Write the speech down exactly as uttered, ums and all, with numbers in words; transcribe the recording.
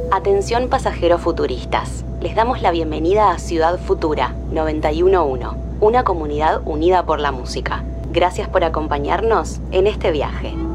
Atención pasajeros futuristas. Les damos la bienvenida a Ciudad Futura noventa y uno punto uno, una comunidad unida por la música. Gracias por acompañarnos en este viaje.